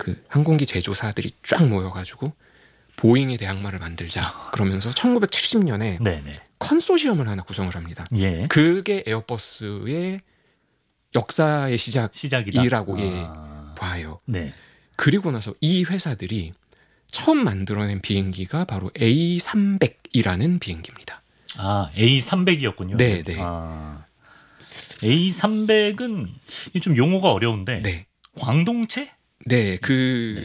그 항공기 제조사들이 쫙 모여가지고 보잉의 대항마를 만들자 그러면서 1970년에 네네. 컨소시엄을 하나 구성을 합니다. 예. 그게 에어버스의 역사의 시작이다. 시작이라고 봐요. 네. 그리고 나서 이 회사들이 처음 만들어낸 비행기가 바로 A300이라는 비행기입니다. 아, A300이었군요. 네, 네. 아, A300은 좀 용어가 어려운데 네. 광동체? 네, 그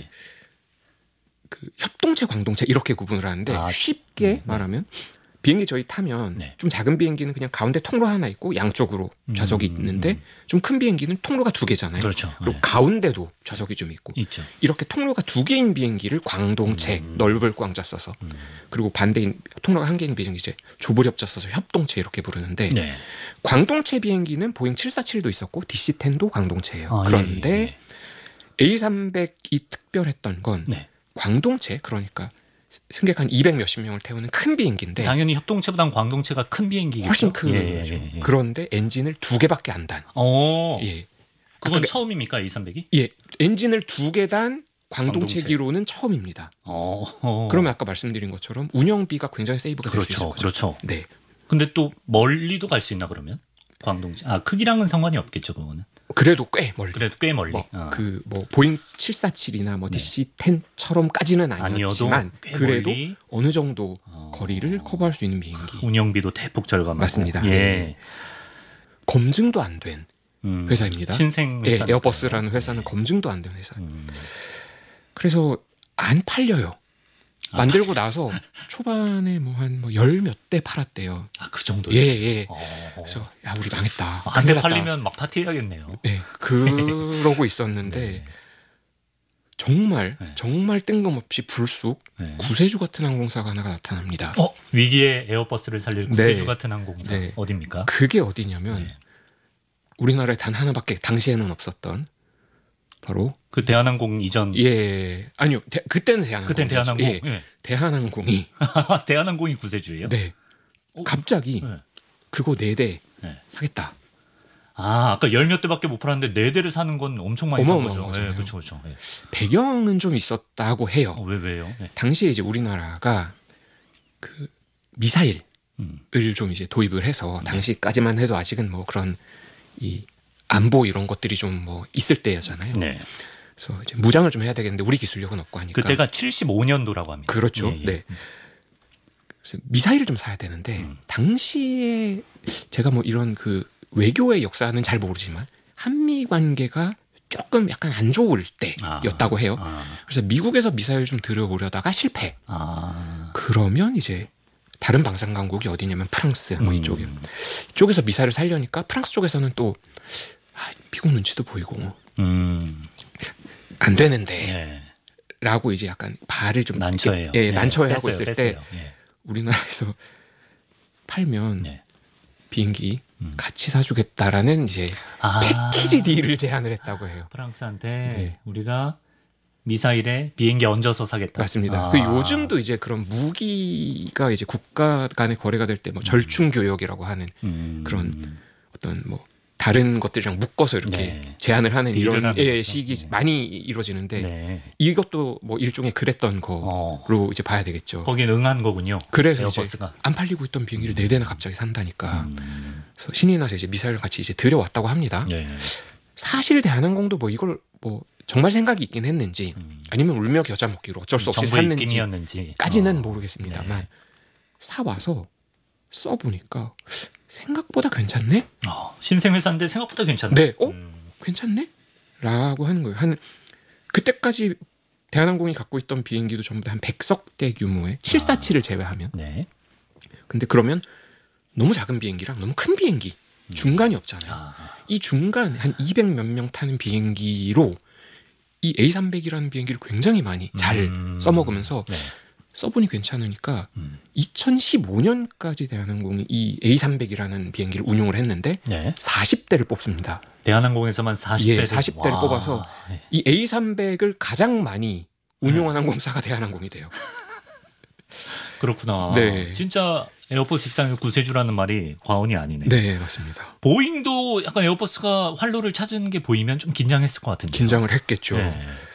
협동체, 광동체 이렇게 구분을 하는데 쉽게 말하면 비행기 저희 타면 좀 작은 비행기는 그냥 가운데 통로 하나 있고 양쪽으로 좌석이 있는데 좀 큰 비행기는 통로가 두 개잖아요. 그렇죠. 그리고 가운데도 좌석이 좀 있고 있죠. 이렇게 통로가 두 개인 비행기를 광동체, 넓을 광자 써서 그리고 반대인 통로가 한 개인 비행기 이제 좁을 협자 써서 협동체 이렇게 부르는데 광동체 비행기는 보잉 747도 있었고 DC-10도 광동체예요. 그런데 A300이 특별했던 건 광동체, 그러니까 승객 한 200 몇십 명을 태우는 큰 비행기인데 당연히 협동체보다는 광동체가 큰 비행기겠죠. 훨씬 큰 거죠. 그런데 엔진을 두 개밖에 안 단. 그건 처음입니까, A300이? 예, 엔진을 두 개 단 광동체기로는 처음입니다. 그러면 아까 말씀드린 것처럼 운영비가 굉장히 세이브가 될 수 있을 거죠. 그렇죠. 네. 근데 또 멀리도 갈 수 있나 그러면? 광동체. 크기랑은 상관이 없겠죠, 그거는. 그래도 꽤 멀리. 보잉 747이나 DC-10처럼까지는 아니었지만 그래도 멀리. 어느 정도 거리를 커버할 수 있는 비행기. 운영비도 대폭 절감하고. 맞습니다. 네. 검증도 안 된 회사입니다. 신생 회사. 에어버스라는 회사는 검증도 안 된 회사. 그래서 안 팔려요. 만들고 나서 초반에 한 열 몇 대 팔았대요. 그 정도. 예. 그래서 우리 망했다. 한 대 팔리면 막 파티해야겠네요. 네, 그러고 있었는데 정말 뜬금없이 불쑥 구세주 같은 항공사가 하나가 나타납니다. 위기의 에어버스를 살릴 구세주 같은 항공사. 어디입니까? 그게 어디냐면 우리나라에 단 하나밖에 당시에는 없었던 바로 그 대한항공 이전. 아니요. 그때는 대한항공. 그때는 대한항공. 대한항공이 대한항공이 구세주예요? 네. 갑자기 그거 4대 사겠다. 아까 열 몇 대밖에 못 팔았는데 4대를 사는 건 엄청 많이 산 거죠. 그렇죠. 배경은 좀 있었다고 해요. 왜요? 당시에 이제 우리나라가 그 미사일을 좀 이제 도입을 해서 당시까지만 해도 아직은 그런 이 안보 이런 것들이 좀 있을 때였잖아요. 그래서 이제 무장을 좀 해야 되겠는데 우리 기술력은 없고 하니까. 그때가 75년도라고 합니다. 그렇죠. 네. 그래서 미사일을 좀 사야 되는데 당시에 제가 이런 그 외교의 역사는 잘 모르지만 한미 관계가 조금 약간 안 좋을 때였다고 해요. 그래서 미국에서 미사일 좀 들여오려다가 실패. 그러면 이제 다른 방산 강국이 어디냐면 프랑스 이쪽이요. 이쪽에서 미사일을 살려니까 프랑스 쪽에서는 또 미국 눈치도 보이고 안 되는데 라고 이제 약간 발을 좀 난처해요. 난처해하고 있을 때 우리나라에서 팔면 비행기 같이 사주겠다라는 이제 패키지 딜을 제안을 했다고 해요. 프랑스한테 우리가 미사일에 비행기 얹어서 사겠다. 맞습니다. 요즘도 이제 그런 무기가 이제 국가 간의 거래가 될 때 절충 교역이라고 하는 그런 어떤 다른 것들이랑 묶어서 이렇게 제안을 하는 이런 시기 많이 이루어지는데 이것도 일종의 그랬던 거로 이제 봐야 되겠죠. 거기에 응한 거군요. 그래서 에어버스가 이제 안 팔리고 있던 비행기를 4대나 갑자기 산다니까. 그래서 신이 나서 이제 미사일을 같이 이제 들여왔다고 합니다. 사실 대한항공도 이걸 정말 생각이 있긴 했는지 아니면 울며 겨자 먹기로 어쩔 수 없이 샀는지까지는 모르겠습니다만 사와서 써보니까 생각보다 괜찮네? 신생회사인데 생각보다 괜찮네? 네. 괜찮네? 라고 하는 거예요. 그때까지 대한항공이 갖고 있던 비행기도 전부 다 한 100석대 규모의 747을 제외하면. 근데 그러면 너무 작은 비행기랑 너무 큰 비행기 중간이 없잖아요. 이 중간 한 200 몇 명 타는 비행기로 이 A300이라는 비행기를 굉장히 많이 잘 써먹으면서 써보니 괜찮으니까 2015년까지 대한항공이 이 A300이라는 비행기를 운용을 했는데 40대를 뽑습니다. 대한항공에서만 40대를 40대를 뽑아서 이 A300을 가장 많이 운용한 항공사가 대한항공이 돼요. 그렇구나. 진짜 에어버스 입장에서 구세주라는 말이 과언이 아니네. 네, 맞습니다. 보잉도 약간 에어버스가 활로를 찾은 게 보이면 좀 긴장했을 것 같은데. 긴장을 했겠죠.